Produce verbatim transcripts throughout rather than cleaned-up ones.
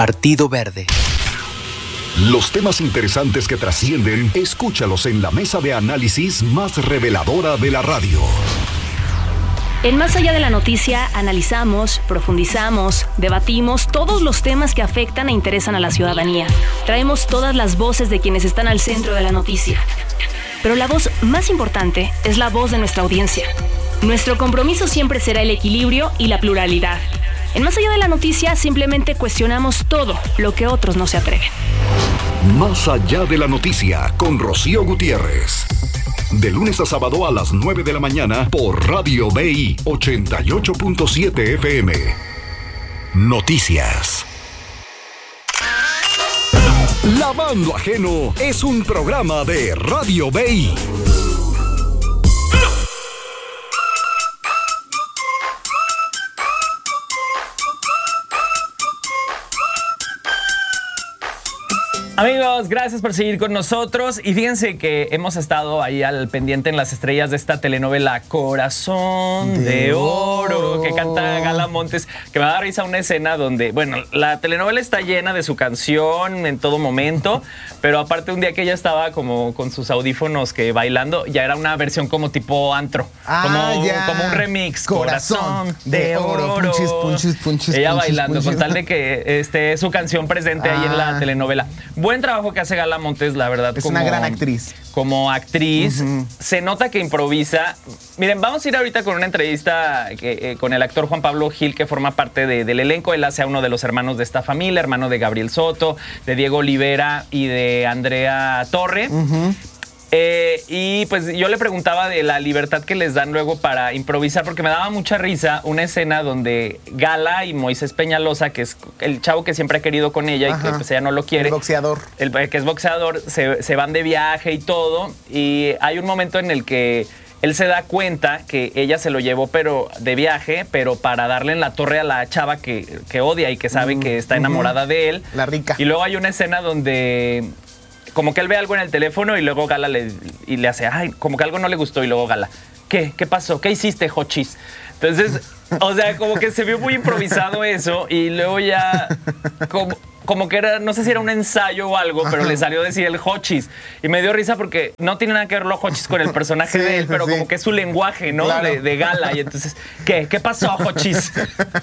Partido Verde. Los temas interesantes que trascienden, escúchalos en la mesa de análisis más reveladora de la radio. En Más Allá de la Noticia analizamos, profundizamos, debatimos todos los temas que afectan e interesan a la ciudadanía. Traemos todas las voces de quienes están al centro de la noticia. Pero la voz más importante es la voz de nuestra audiencia. Nuestro compromiso siempre será el equilibrio y la pluralidad. En Más Allá de la Noticia simplemente cuestionamos todo lo que otros no se atreven. Más Allá de la Noticia con Rocío Gutiérrez. De lunes a sábado a las nueve de la mañana por Radio B I ochenta y ocho punto siete F M. Noticias. Lavando Ajeno es un programa de Radio B I. Amigos, gracias por seguir con nosotros y fíjense que hemos estado ahí al pendiente en las estrellas de esta telenovela Corazón de, de oro, oro que canta Gala Montes, que me da risa una escena donde, bueno, la telenovela está llena de su canción en todo momento, pero aparte un día que ella estaba como con sus audífonos que bailando, ya era una versión como tipo antro, ah, como, ya. como un remix, Corazón, Corazón de, de oro, oro. Punchis, punchis, punchis, ella punchis, bailando punchis. con tal de que esté su canción presente ah. ahí en la telenovela. Buen trabajo que hace Gala Montes, la verdad. Es como, una gran actriz. Como actriz, uh-huh. Se nota que improvisa. Miren, vamos a ir ahorita con una entrevista que, eh, con el actor Juan Pablo Gil, que forma parte de, del elenco. Él hace a uno de los hermanos de esta familia, hermano de Gabriel Soto, de Diego Olivera y de Andrea Torre. Uh-huh. Eh, y pues yo le preguntaba de la libertad que les dan luego para improvisar, porque me daba mucha risa una escena donde Gala y Moisés Peñalosa, que es el chavo que siempre ha querido con ella, ajá, y que pues ella no lo quiere. El boxeador. El que es boxeador, se, se van de viaje y todo. Y hay un momento en el que él se da cuenta que ella se lo llevó pero de viaje, pero para darle en la torre a la chava que, que odia y que sabe mm, que está enamorada uh-huh. de él. La rica. Y luego hay una escena donde como que él ve algo en el teléfono y luego Gala le, y le hace, ay, como que algo no le gustó y luego Gala, ¿qué? ¿Qué pasó? ¿Qué hiciste, Jochis? Entonces, o sea, como que se vio muy improvisado eso y luego ya como, como que era, no sé si era un ensayo o algo, pero le salió decir el Jochis. Y me dio risa porque no tiene nada que ver los Jochis con el personaje sí, de él, pero sí, como que es su lenguaje, ¿no? Claro. De, de Gala. Y entonces, ¿qué? ¿Qué pasó, Jochis?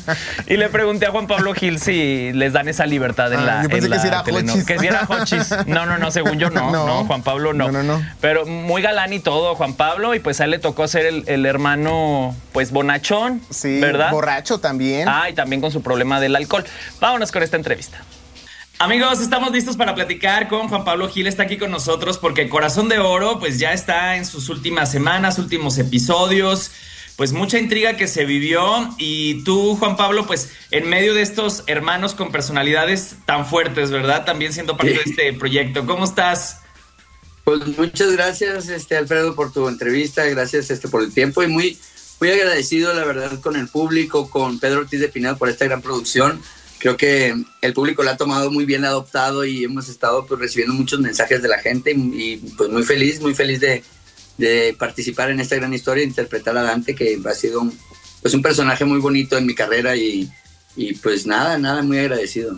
Y le pregunté a Juan Pablo Gil si les dan esa libertad en ah, la Yo pensé en que la si era telenovela. Jochis. Que si era Jochis. No, no, no, según yo no. No, no Juan Pablo no. No, no, no. Pero muy galán y todo, Juan Pablo. Y pues a él le tocó ser el, el hermano, pues, bonachón, sí, ¿verdad? Borracho también. Ah, y también con su problema del alcohol. Vámonos con esta entrevista. Amigos, estamos listos para platicar con Juan Pablo Gil, está aquí con nosotros porque Corazón de Oro pues ya está en sus últimas semanas, últimos episodios, pues mucha intriga que se vivió y tú, Juan Pablo, pues en medio de estos hermanos con personalidades tan fuertes, ¿verdad? También siendo parte sí. de este proyecto. ¿Cómo estás? Pues muchas gracias, este, Alfredo, por tu entrevista, gracias este, por el tiempo y muy, muy agradecido, la verdad, con el público, con Pedro Ortiz de Pinedo por esta gran producción. Creo que el público la ha tomado muy bien adoptado y hemos estado pues, recibiendo muchos mensajes de la gente y, y pues muy feliz, muy feliz de, de participar en esta gran historia e interpretar a Dante, que ha sido un, pues, un personaje muy bonito en mi carrera y, y pues nada, nada, muy agradecido.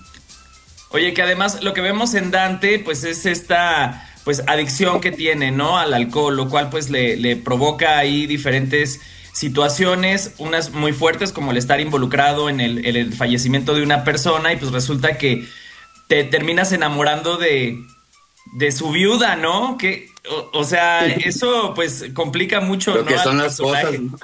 Oye, que además lo que vemos en Dante pues es esta pues adicción que tiene, ¿no? Al alcohol, lo cual pues le, le provoca ahí diferentes situaciones, unas muy fuertes como el estar involucrado en el, en el fallecimiento de una persona y pues resulta que te terminas enamorando de, de su viuda, ¿no? Que, o, o sea, eso pues complica mucho, lo ¿no? que son las cosas, ¿no?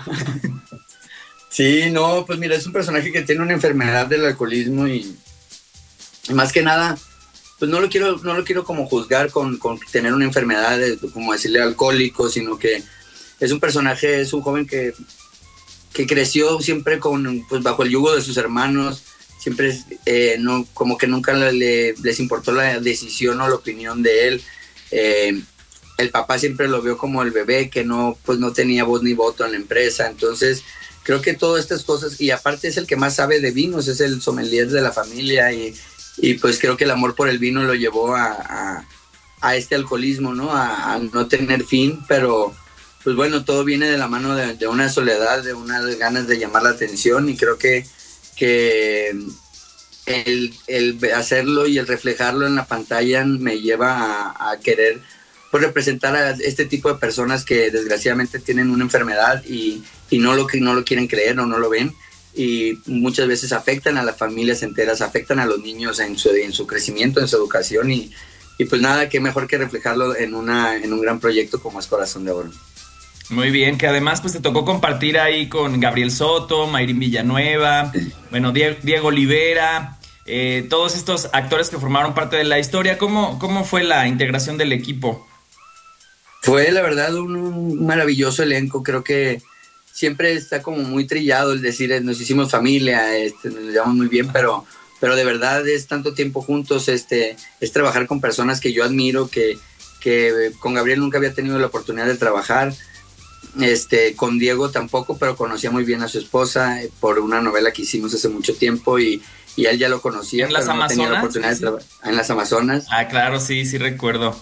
Sí, no, pues mira, es un personaje que tiene una enfermedad del alcoholismo y, y más que nada, pues no lo quiero, no lo quiero como juzgar con, con tener una enfermedad, de, como decirle alcohólico, sino que es un personaje, es un joven que, que creció siempre con, pues, bajo el yugo de sus hermanos, siempre eh, no, como que nunca le, les importó la decisión o la opinión de él. Eh, el papá siempre lo vio como el bebé que no, pues, no tenía voz ni voto en la empresa. Entonces creo que todas estas cosas, y aparte es el que más sabe de vinos, es el sommelier de la familia y, y pues creo que el amor por el vino lo llevó a, a, a este alcoholismo, ¿no? A, a no tener fin, pero pues bueno, todo viene de la mano de, de una soledad, de unas ganas de llamar la atención y creo que, que el, el hacerlo y el reflejarlo en la pantalla me lleva a, a querer pues, representar a este tipo de personas que desgraciadamente tienen una enfermedad y, y no, lo, no lo quieren creer o no lo ven, y muchas veces afectan a las familias enteras, afectan a los niños en su, en su crecimiento, en su educación, y, y pues nada, qué mejor que reflejarlo en, una, en un gran proyecto como es Corazón de Oro. Muy bien, que además pues te tocó compartir ahí con Gabriel Soto, Mayrín Villanueva, bueno, Diego, Diego Olivera, eh, todos estos actores que formaron parte de la historia. ¿Cómo, cómo fue la integración del equipo? Fue la verdad un, un maravilloso elenco. Creo que siempre está como muy trillado el decir nos hicimos familia, este, nos llevamos muy bien, pero, pero de verdad es tanto tiempo juntos, este, es trabajar con personas que yo admiro, que, que con Gabriel nunca había tenido la oportunidad de trabajar. Este, con Diego tampoco, pero conocía muy bien a su esposa eh, por una novela que hicimos hace mucho tiempo, y, y él ya lo conocía. ¿En las no Amazonas? Tenía la oportunidad de traba- en las Amazonas. Ah, claro, sí, sí recuerdo.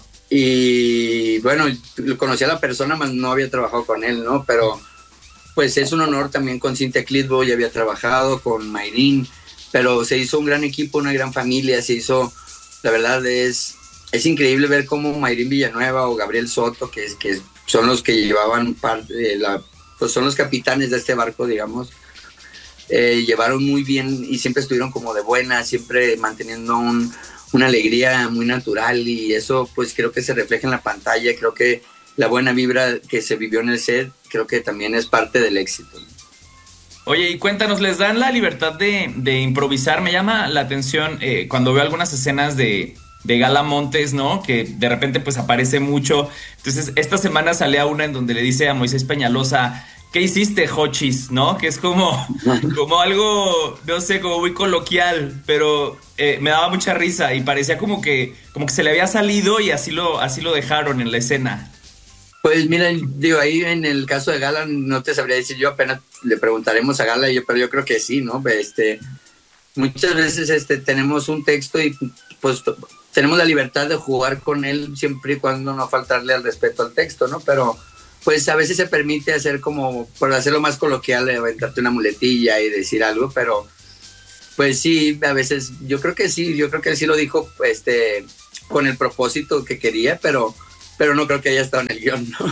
Y bueno, lo conocía a la persona, mas no había trabajado con él, ¿no? Pero pues es un honor también con Cintia Clitbo, ya había trabajado con Mayrín, pero se hizo un gran equipo, una gran familia, se hizo, la verdad es, es increíble ver cómo Mayrín Villanueva o Gabriel Soto, que es que es son los que llevaban parte de la, pues son los capitanes de este barco, digamos, eh, llevaron muy bien y siempre estuvieron como de buena, siempre manteniendo un, una alegría muy natural, y eso pues creo que se refleja en la pantalla. Creo que la buena vibra que se vivió en el set, creo que también es parte del éxito. Oye, y cuéntanos, ¿les dan la libertad de, de improvisar? Me llama la atención eh, cuando veo algunas escenas de... de Gala Montes, ¿no? Que de repente pues aparece mucho. Entonces esta semana sale una en donde le dice a Moisés Peñalosa, ¿qué hiciste, Jochis? ¿No? Que es como, como algo, no sé, como muy coloquial, pero eh, me daba mucha risa y parecía como que, como que se le había salido y así lo, así lo dejaron en la escena. Pues mira, digo, ahí en el caso de Gala no te sabría decir yo, apenas le preguntaremos a Gala, yo, pero yo creo que sí, ¿no? Este, muchas veces este, tenemos un texto y pues tenemos la libertad de jugar con él siempre y cuando no faltarle al respeto al texto, ¿no? Pero pues a veces se permite hacer como, por hacerlo más coloquial, aventarte una muletilla y decir algo, pero pues sí, a veces yo creo que sí, yo creo que él sí lo dijo este, con el propósito que quería, pero, pero no creo que haya estado en el guión, ¿no?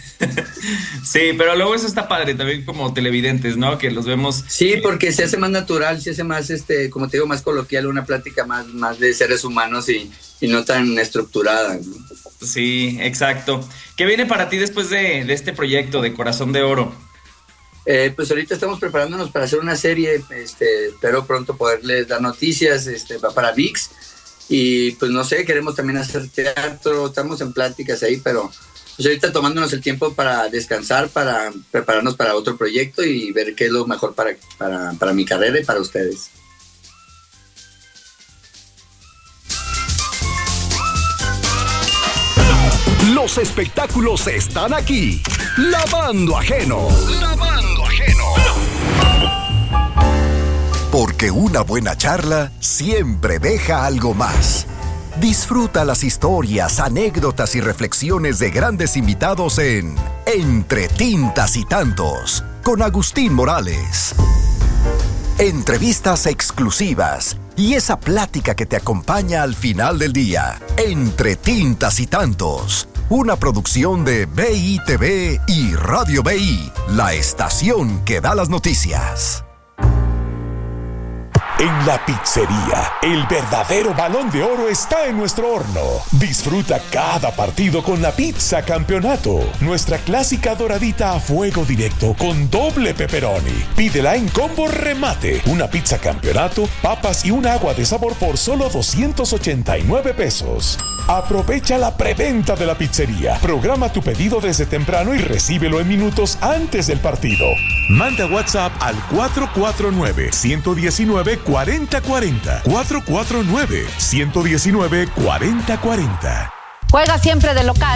Sí, pero luego eso está padre también como televidentes, ¿no? Que los vemos. Sí, porque se hace más natural, se hace más, este, como te digo, más coloquial, una plática más, más de seres humanos y, y no tan estructurada, ¿no? Sí, exacto. ¿Qué viene para ti después de, de este proyecto de Corazón de Oro? Eh, pues ahorita estamos preparándonos para hacer una serie, este, espero pronto poderles dar noticias, este, va para V I X, y pues no sé, queremos también hacer teatro, estamos en pláticas ahí, pero pues ahorita tomándonos el tiempo para descansar, para prepararnos para otro proyecto y ver qué es lo mejor para, para, para mi carrera y para ustedes. Los espectáculos están aquí. Lavando Ajeno. Lavando Ajeno. Porque una buena charla siempre deja algo más. Disfruta las historias, anécdotas y reflexiones de grandes invitados en Entre Tintas y Tantos, con Agustín Morales. Entrevistas exclusivas y esa plática que te acompaña al final del día. Entre Tintas y Tantos, una producción de B I T V y Radio B I, la estación que da las noticias. En la pizzería, el verdadero Balón de Oro está en nuestro horno. Disfruta cada partido con la pizza Campeonato, nuestra clásica doradita a fuego directo con doble pepperoni. Pídela en combo remate, una pizza Campeonato, papas y un agua de sabor por solo doscientos ochenta y nueve pesos. Aprovecha la preventa de la pizzería. Programa tu pedido desde temprano y recíbelo en minutos antes del partido. Manda WhatsApp al cuatro cuatro nueve, uno uno nueve, cuatro cero cuatro cero. cuatro cuatro nueve, uno uno nueve, cuatro cero cuatro cero. Juega siempre de local.